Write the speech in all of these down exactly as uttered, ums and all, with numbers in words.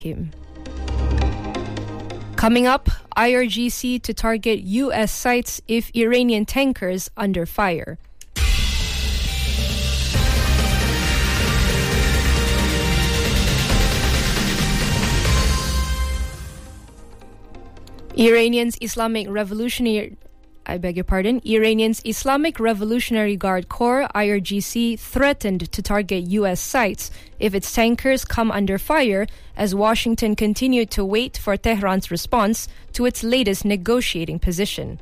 him. Coming up, I R G C to target U S sites if Iranian tankers under fire. Iranian's Islamic Revolutionary I beg your pardon, Iranian's Islamic Revolutionary Guard Corps, I R G C, threatened to target U S sites if its tankers come under fire as Washington continued to wait for Tehran's response to its latest negotiating position.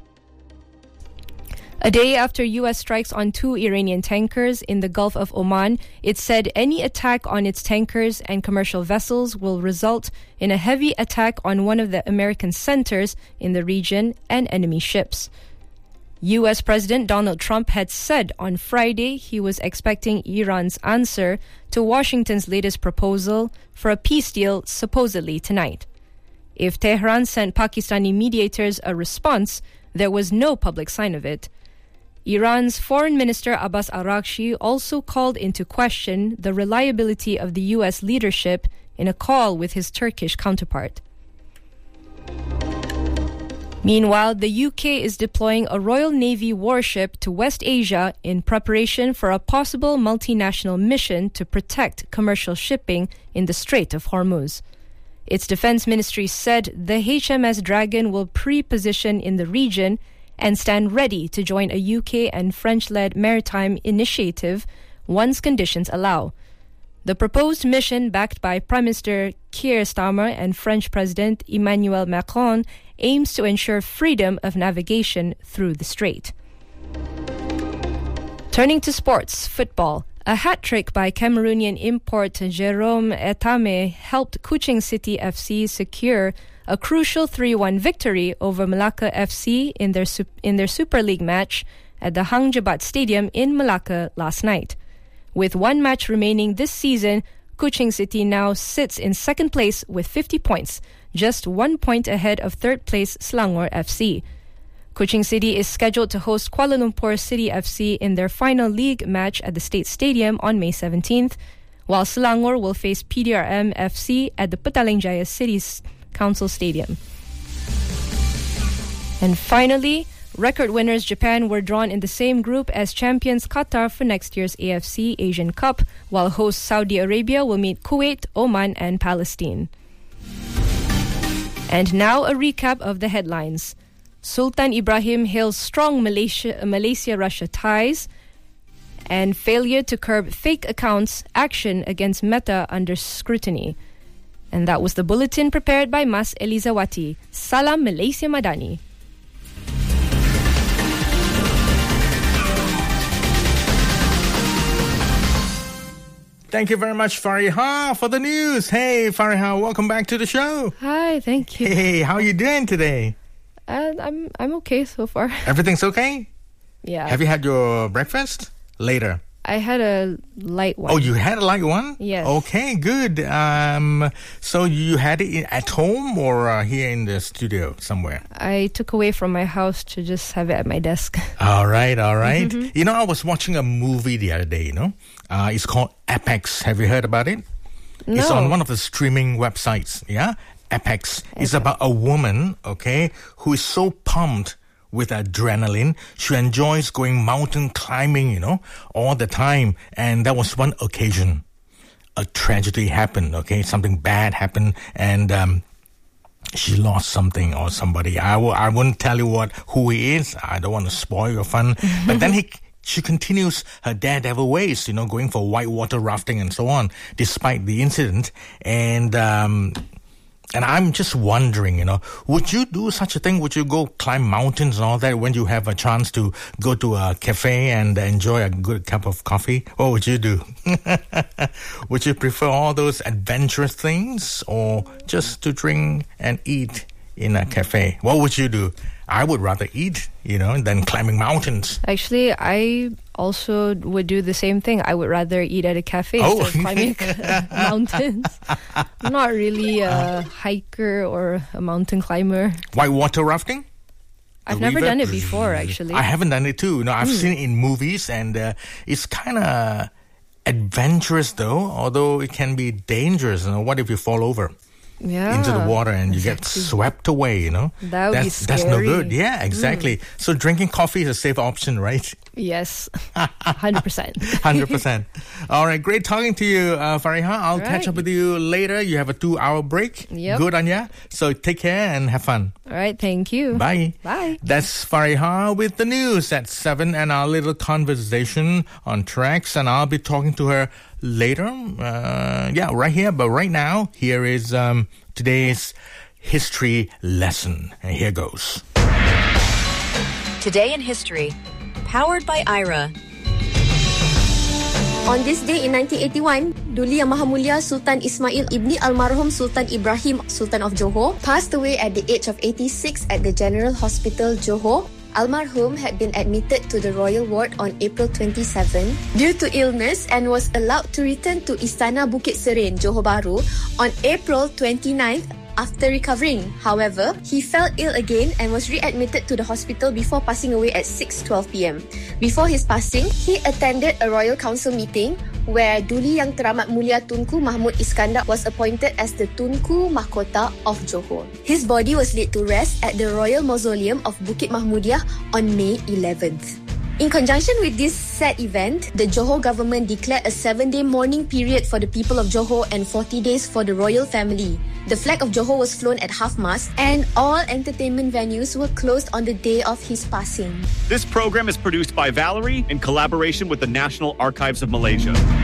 A day after U S strikes on two Iranian tankers in the Gulf of Oman, it said any attack on its tankers and commercial vessels will result in a heavy attack on one of the American centers in the region and enemy ships. U S President Donald Trump had said on Friday he was expecting Iran's answer to Washington's latest proposal for a peace deal supposedly tonight. If Tehran sent Pakistani mediators a response, there was no public sign of it. Iran's Foreign Minister Abbas Araghchi also called into question the reliability of the U S leadership in a call with his Turkish counterpart. Meanwhile, the U K is deploying a Royal Navy warship to West Asia in preparation for a possible multinational mission to protect commercial shipping in the Strait of Hormuz. Its defense ministry said the H M S Dragon will pre-position in the region and stand ready to join a U K and French-led maritime initiative once conditions allow. The proposed mission, backed by Prime Minister Keir Starmer and French President Emmanuel Macron, aims to ensure freedom of navigation through the strait. Turning to sports, football. A hat-trick by Cameroonian import Jerome Etame helped Kuching City F C secure a crucial three one victory over Malacca F C in their in their Super League match at the Hang Jebat Stadium in Malacca last night. With one match remaining this season, Kuching City now sits in second place with fifty points, just one point ahead of third place Selangor F C. Kuching City is scheduled to host Kuala Lumpur City F C in their final league match at the State Stadium on May seventeenth, while Selangor will face P D R M F C at the Petaling Jaya City Council Stadium. And finally, record winners Japan were drawn in the same group as champions Qatar for next year's A F C Asian Cup, while host Saudi Arabia will meet Kuwait, Oman, and Palestine. And now a recap of the headlines. Sultan Ibrahim hails strong Malaysia, Malaysia-Russia ties, and failure to curb fake accounts, action against Meta under scrutiny. And that was the bulletin prepared by Mas Elizawati. Salam Malaysia Madani. Thank you very much, Fariha, for the news. Hey, Fariha, welcome back to the show. Hi, thank you. Hey, how are you doing today? Uh, I'm I'm okay so far. Everything's okay? Yeah. Have you had your breakfast? Later. I had a light one. Oh, you had a light one? Yes. Okay, good. Um, so you had it at home or uh, here in the studio somewhere? I took away from my house to just have it at my desk. All right, all right. Mm-hmm. You know, I was watching a movie the other day, you know. Uh, it's called Apex. Have you heard about it? No. It's on one of the streaming websites, yeah? Apex. Okay. It's about a woman, okay, who is so pumped with adrenaline. She enjoys going mountain climbing, you know, all the time. And that was one occasion. A tragedy happened, okay? Something bad happened, and um, she lost something or somebody. I, w- I wouldn't tell you what who he is. I don't want to spoil your fun. But then he... She continues her daredevil ways, you know, going for whitewater rafting and so on, despite the incident. And um, and I'm just wondering, you know, would you do such a thing? Would you go climb mountains and all that when you have a chance to go to a cafe and enjoy a good cup of coffee? What would you do? Would you prefer all those adventurous things or just to drink and eat in a cafe? What would you do? I would rather eat, you know, than climbing mountains. Actually, I also would do the same thing. I would rather eat at a cafe oh. instead of climbing mountains. I'm not really a hiker or a mountain climber. Whitewater rafting? I've never done it before, actually. I haven't done it too. No, I've mm. seen it in movies, and uh, it's kind of adventurous though, although it can be dangerous. You know, what if you fall over? Yeah, into the water and you exactly. get swept away, you know. That would that's, be scary. That's no good. Yeah, exactly. Mm. So drinking coffee is a safe option, right? Yes, one hundred percent. one hundred percent. All right, great talking to you, uh, Fariha. I'll right. catch up with you later. You have a two-hour break. Yep. Good, Anya. So take care and have fun. All right, thank you. Bye. Bye. That's Fariha with the news at seven and our little conversation on tracks. And I'll be talking to her later. Uh, yeah, right here. But right now, here is um, today's history lesson. And here goes. Today in History, powered by I R A. On this day in nineteen eighty-one, Duli Yang Maha Mulia Sultan Ismail Ibni Almarhum Sultan Ibrahim Sultan of Johor passed away at the age of eighty-six at the General Hospital, Johor. Almarhum had been admitted to the royal ward on April twenty-seventh due to illness and was allowed to return to Istana Bukit Serene, Johor Bahru on April twenty-ninth after recovering. However, he fell ill again and was readmitted to the hospital before passing away at six twelve p.m. Before his passing, he attended a royal council meeting where Duli Yang Teramat Mulia Tunku Mahmud Iskandar was appointed as the Tunku Mahkota of Johor. His body was laid to rest at the Royal Mausoleum of Bukit Mahmudiyah on May eleventh. In conjunction with this sad event, the Johor government declared a seven-day mourning period for the people of Johor and forty days for the royal family. The flag of Johor was flown at half-mast and all entertainment venues were closed on the day of his passing. This program is produced by Valerie in collaboration with the National Archives of Malaysia.